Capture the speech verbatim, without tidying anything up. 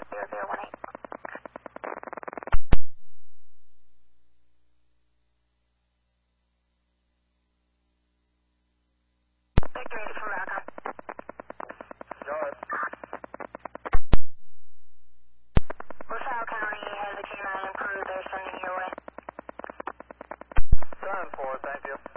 zero zero one eight. Victor eight from Malcolm. George. LaSalle County has a K nine improved. They're sending you away. Turn four, thank you.